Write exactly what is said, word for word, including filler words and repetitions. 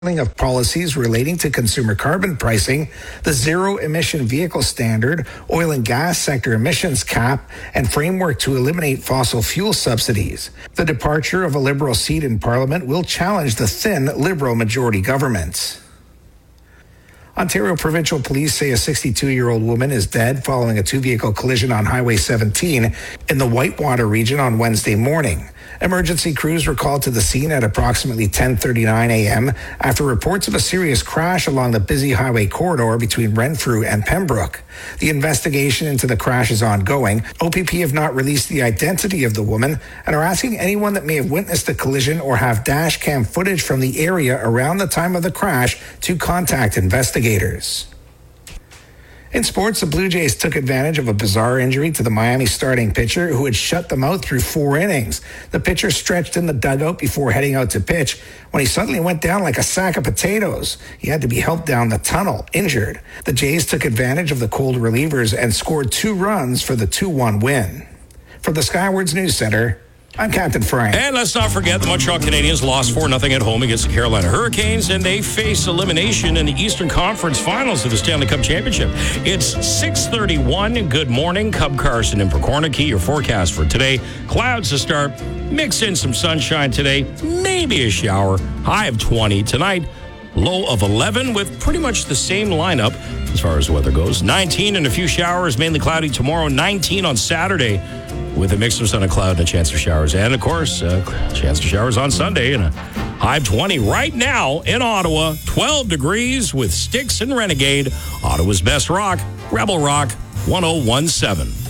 of policies relating to consumer carbon pricing, the zero-emission vehicle standard, oil and gas sector emissions cap, and framework to eliminate fossil fuel subsidies. The departure of a Liberal seat in Parliament will challenge the thin Liberal majority government. Ontario Provincial Police say a sixty-two-year-old woman is dead following a two-vehicle collision on Highway seventeen in the Whitewater region on Wednesday morning. Emergency crews were called to the scene at approximately ten thirty-nine a.m. after reports of a serious crash along the busy highway corridor between Renfrew and Pembroke. The investigation into the crash is ongoing. O P P have not released the identity of the woman and are asking anyone that may have witnessed the collision or have dash cam footage from the area around the time of the crash to contact investigators. In sports, the Blue Jays took advantage of a bizarre injury to the Miami starting pitcher who had shut them out through four innings. The pitcher stretched in the dugout before heading out to pitch when he suddenly went down like a sack of potatoes. He had to be helped down the tunnel, injured. The Jays took advantage of the cold relievers and scored two runs for the two one win. From the Skywards News Center, I'm Captain Frank. And let's not forget the Montreal Canadiens lost four nothing at home against the Carolina Hurricanes, and they face elimination in the Eastern Conference Finals of the Stanley Cup Championship. It's six thirty-one. Good morning. Cub Carson and Percornicky, your forecast for today. Clouds to start. Mix in some sunshine today. Maybe a shower. High of twenty. Tonight, low of eleven with pretty much the same lineup as far as the weather goes. nineteen and a few showers, mainly cloudy tomorrow. nineteen on Saturday, with a mix of sun and cloud and a chance for showers. And, of course, a chance for showers on Sunday and a high of twenty. Right now in Ottawa, twelve degrees with Styx and Renegade. Ottawa's best rock, Rebel Rock, one oh one seven.